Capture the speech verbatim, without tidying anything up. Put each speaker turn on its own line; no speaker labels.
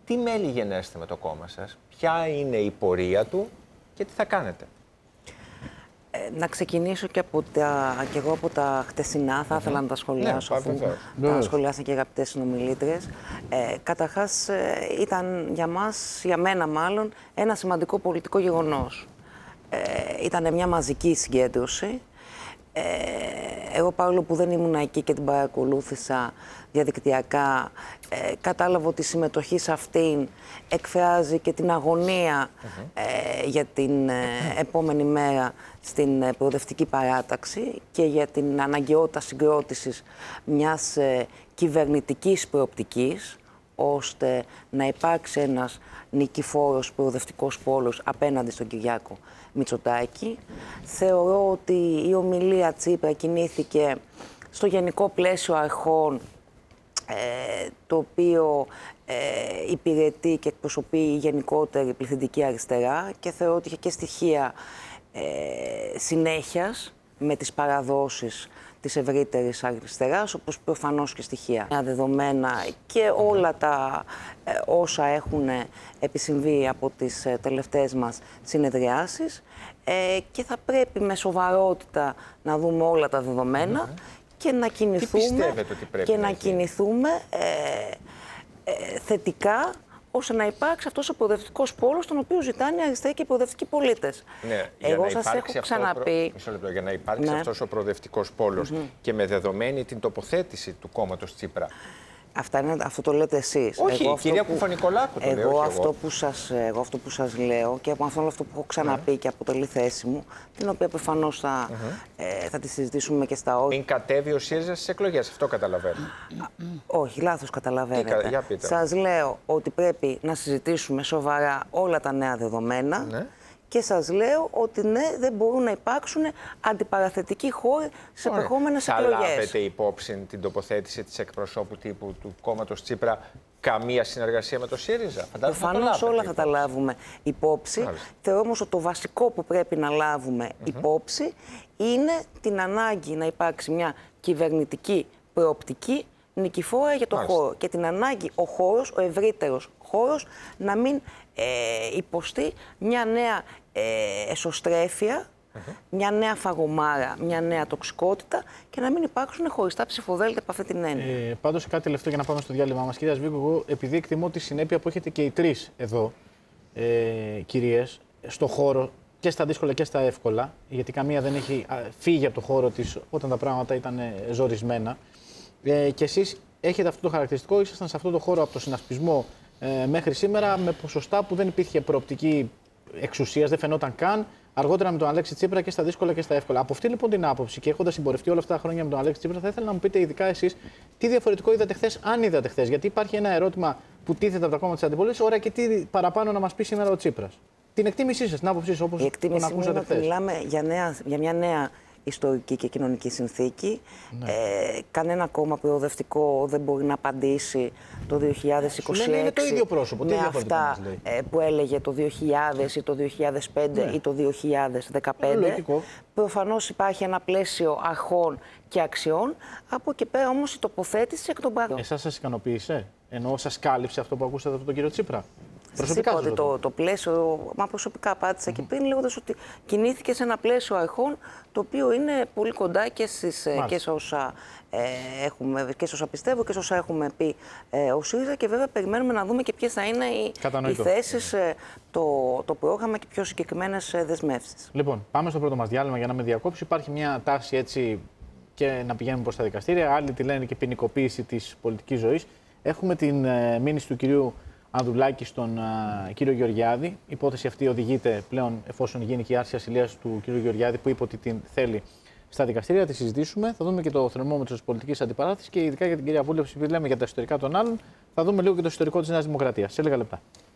τι μέλη γενέστε με το κόμμα σας, ποια είναι η πορεία του και τι θα κάνετε.
Ε, να ξεκινήσω και, από τα, και εγώ από τα χτεσινά, θα ήθελα mm-hmm. να τα σχολιάσω, ναι, αφού τα σχολιάσαν και οι αγαπητές συνομιλήτριες. Ε, καταρχάς, ε, ήταν για μας, για μένα μάλλον, ένα σημαντικό πολιτικό γεγονός. Ε, ήταν μια μαζική συγκέντρωση. Ε, εγώ, παρόλο που δεν ήμουν εκεί και την παρακολούθησα διαδικτυακά, ε, κατάλαβα ότι η συμμετοχή σε αυτήν εκφράζει και την αγωνία mm-hmm. ε, για την ε, επόμενη μέρα στην ε, προοδευτική παράταξη και για την αναγκαιότητα συγκρότησης μιας ε, κυβερνητικής προοπτικής, ώστε να υπάρξει ένας νικηφόρος προοδευτικός πόλος απέναντι στον Κυριάκο Μητσοτάκη. Θεωρώ ότι η ομιλία Τσίπρα κινήθηκε στο γενικό πλαίσιο αρχών, ε, το οποίο ε, υπηρετεί και εκπροσωπεί η γενικότερη πληθυντική αριστερά, και θεωρώ ότι είχε και στοιχεία ε, συνέχειας με τις παραδόσεις της ευρύτερης αριστεράς, όπως προφανώς και στοιχεία δεδομένα και όλα τα ε, όσα έχουν επισυμβεί από τις ε, τελευταίες μας συνεδριάσεις, ε, και θα πρέπει με σοβαρότητα να δούμε όλα τα δεδομένα mm-hmm. και να κινηθούμε, και να, να κινηθούμε ε, ε, θετικά, ώστε να υπάρξει αυτός ο προοδευτικός πόλος, τον οποίο ζητάνε οι αριστεροί και οι προοδευτικοί πολίτες.
Ναι,
εγώ σας έχω ξαναπεί.
Μισό λεπτό, για να υπάρξει ναι. αυτός ο προοδευτικός πόλος mm-hmm. και με δεδομένη την τοποθέτηση του κόμματος Τσίπρα.
Αυτά είναι, αυτό το λέτε εσείς.
Όχι,
εγώ
η κυρία Κουφανικολάκου το
εγώ
λέω.
Αυτό
εγώ.
Που σας, εγώ αυτό που σας λέω και από αυτό, αυτό που έχω ξαναπεί yeah. και αποτελεί θέση μου, την οποία προφανώς θα, mm-hmm. ε, θα τη συζητήσουμε και στα όρια.
Μην κατέβει ο ΣΥΡΙΖΑ στις εκλογές, αυτό καταλαβαίνω.
Όχι, λάθος καταλαβαίνετε.
Τι, για πείτε.
Σας λέω ότι πρέπει να συζητήσουμε σοβαρά όλα τα νέα δεδομένα. Mm-hmm. Και σας λέω ότι ναι, δεν μπορούν να υπάρξουν αντιπαραθετικοί χώροι σε επερχόμενες εκλογές.
Θα λάβετε υπόψη την τοποθέτηση της εκπροσώπου τύπου του κόμματος Τσίπρα, καμία συνεργασία με το ΣΥΡΙΖΑ?
Προφανώς όλα θα τα λάβουμε υπόψη. Μάλιστα. Θεωρώ όμως ότι το βασικό που πρέπει να λάβουμε mm-hmm. υπόψη είναι την ανάγκη να υπάρξει μια κυβερνητική προοπτική νικηφόρα για το Μάλιστα. χώρο. Και την ανάγκη ο χώρος, ο ευρύτερος χώρος, να μην ε, υποστεί μια νέα ε, εσωστρέφεια, mm-hmm. μια νέα φαγωμάρα, μια νέα τοξικότητα, και να μην υπάρξουν χωριστά ψηφοδέλτια από αυτή την έννοια.
Ε, πάντως, κάτι τελευταίο για να πάμε στο διάλειμμα μας. Κυρία Σβίγκο, εγώ επειδή εκτιμώ τη συνέπεια που έχετε και οι τρεις εδώ, ε, κυρίες, στο χώρο και στα δύσκολα και στα εύκολα, γιατί καμία δεν έχει φύγει από το χώρο της όταν τα πράγματα ήταν ζορισμένα. Ε, και εσείς έχετε αυτό το χαρακτηριστικό, ήσασταν σε αυτό το χώρο από το συνασπισμό ε, μέχρι σήμερα με ποσοστά που δεν υπήρχε προοπτική εξουσίας, δεν φαινόταν καν. Αργότερα με τον Αλέξη Τσίπρα και στα δύσκολα και στα εύκολα. Από αυτή λοιπόν την άποψη και έχοντας συμπορευτεί όλα αυτά τα χρόνια με τον Αλέξη Τσίπρα, θα ήθελα να μου πείτε ειδικά εσείς τι διαφορετικό είδατε χθες, αν είδατε χθες. Γιατί υπάρχει ένα ερώτημα που τίθεται από τα κόμματα της αντιπολίτευσης, ωραία, και τι παραπάνω να μας πει σήμερα ο Τσίπρας. Την εκτίμησή σας, την άποψή σας, όπως τον ακούσατε χθες.
Μιλάμε για, νέα, για μια νέα ιστορική και κοινωνική συνθήκη. Ναι. Ε, κανένα κόμμα προοδευτικό δεν μπορεί να απαντήσει το δύο χιλιάδες είκοσι έξι
είναι το ίδιο πρόσωπο,
με αυτά ε, που έλεγε το δύο χιλιάδες ή το δύο χιλιάδες πέντε ναι. ή το δύο χιλιάδες δεκαπέντε. Προφανώς υπάρχει ένα πλαίσιο αρχών και αξιών. Από εκεί πέρα όμως η τοποθέτηση εκ των παρών.
Εσάς σας ικανοποίησε, ενώ σας κάλυψε αυτό που ακούσατε από τον κύριο Τσίπρα?
Σας είπα ότι το, το πλαίσιο, μα προσωπικά απάντησα mm-hmm. και πριν, λέγοντας ότι κινήθηκε σε ένα πλαίσιο αρχών το οποίο είναι πολύ κοντά και, στις, και, σε όσα, ε, έχουμε, και σε όσα πιστεύω και σε όσα έχουμε πει ε, ο ΣΥΡΙΖΑ, και βέβαια περιμένουμε να δούμε και ποιες θα είναι οι, οι θέσεις, ε, το, το πρόγραμμα και πιο συγκεκριμένες ε, δεσμεύσεις.
Λοιπόν, πάμε στο πρώτο μας διάλειμμα για να με διακόψει. Υπάρχει μια τάση έτσι και να πηγαίνουμε προς τα δικαστήρια, άλλοι τη λένε και ποινικοποίηση της πολιτικής ζωής. Έχουμε την ε, μήνυση του κυρίου Ανδρουλάκη στον uh, κύριο Γεωργιάδη. Η υπόθεση αυτή οδηγείται πλέον, εφόσον γίνει και η άρση ασυλίας του κύριου Γεωργιάδη, που είπε ότι την θέλει, στα δικαστήρια. Θα τη συζητήσουμε. Θα δούμε και το θερμόμετρο της πολιτικής αντιπαράθεσης και ειδικά για την κυρία Βούλευση, επειδή λέμε για τα εσωτερικά των άλλων, θα δούμε λίγο και το εσωτερικό της Νέας Δημοκρατίας. Σε λίγα λεπτά.